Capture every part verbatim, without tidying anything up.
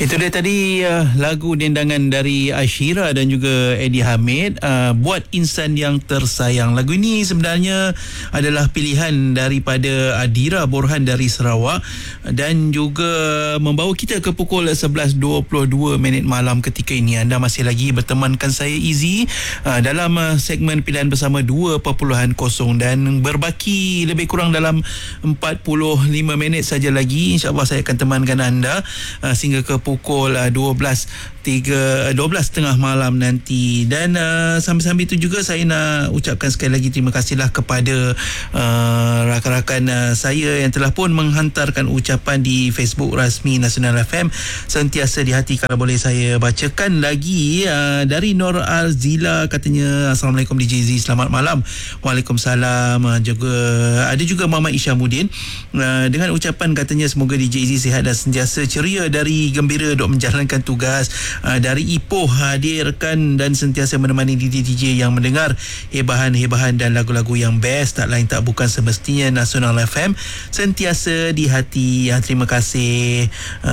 Itu dia tadi uh, lagu dendangan dari Ashira dan juga Eddie Hamid, uh, Buat Insan Yang Tersayang. Lagu ini sebenarnya adalah pilihan daripada Adira Borhan dari Sarawak dan juga membawa kita ke pukul sebelas dua puluh dua minit malam ketika ini. Anda masih lagi bertemankan saya Izzy uh, dalam uh, segmen pilihan bersama dua perpuluhan kosong dan berbaki lebih kurang dalam empat puluh lima minit saja lagi. InsyaAllah saya akan temankan anda uh, sehingga ke pukul uh, dua belas tiga dua belas tengah malam nanti. Dan uh, sambil-sambil itu juga saya nak ucapkan sekali lagi terima kasihlah kepada uh, rakan-rakan uh, saya yang telah pun menghantarkan ucapan di Facebook rasmi Nasional F M. Sentiasa di hati. Kalau boleh saya bacakan lagi uh, dari Nur Arzila, katanya Assalamualaikum D J Z, selamat malam. Waalaikumsalam. Uh, juga ada juga Mama Isyamuddin uh, dengan ucapan katanya semoga D J Z sihat dan sentiasa ceria dari gembira dok menjalankan tugas. Uh, dari Ipoh hadirkan dan sentiasa menemani D J D J yang mendengar hebahan-hebahan dan lagu-lagu yang best, tak lain tak bukan semestinya Nasional F M sentiasa di hati. Uh, terima kasih.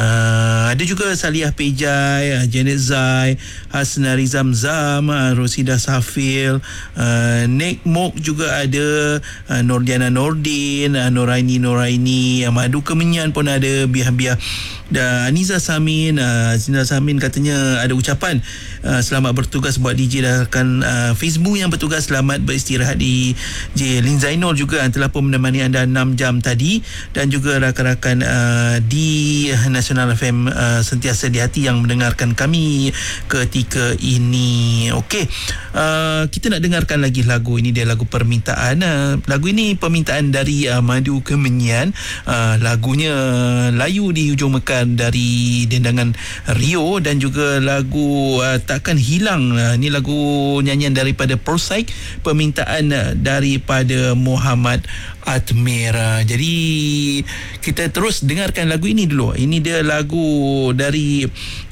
Uh, ada juga Salihah Pejai, uh, Janet Zai, Hasna Rizam Zam, uh, Rosida Safil, uh, Nek Mok juga ada, uh, Nordiana Nordin, uh, Noraini Noraini, uh, Madu Kemenyan pun ada, Biah-Biah dan Aniza Samin. uh, Zina Samin katanya ada ucapan uh, selamat bertugas buat D J dan rakan uh, Facebook yang bertugas, selamat beristirahat di J. Lin Zainul juga yang telah pun menemani anda enam jam tadi, dan juga rakan-rakan uh, di Nasional F M uh, sentiasa di hati yang mendengarkan kami ketika ini. Okey, uh, kita nak dengarkan lagi lagu ini, dia lagu permintaan. Uh, lagu ini permintaan dari uh, Madu Kemenyan. uh, lagunya layu di hujung Mekah dari dendangan Rio, dan juga lagu uh, Takkan Hilang. Uh, ini lagu nyanyian daripada Prosaic, permintaan uh, daripada Muhammad Atmir. Uh, jadi kita terus dengarkan lagu ini dulu. Ini dia lagu dari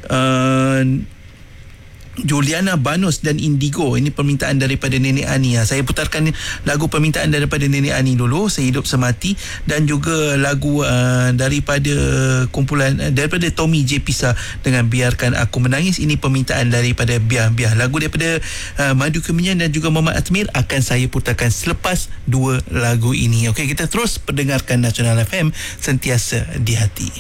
uh, Juliana Banos dan Indigo. Ini permintaan daripada Nenek Ani. Saya putarkan lagu permintaan daripada Nenek Ani dulu, Sehidup Semati, dan juga lagu uh, daripada kumpulan uh, daripada Tommy J Pisa dengan Biarkan Aku Menangis. Ini permintaan daripada Biah Biah. Lagu daripada uh, Madu Kemenyan dan juga Muhammad Atmir akan saya putarkan selepas dua lagu ini. Okey, kita terus pendengarkan Nasional F M sentiasa di hati.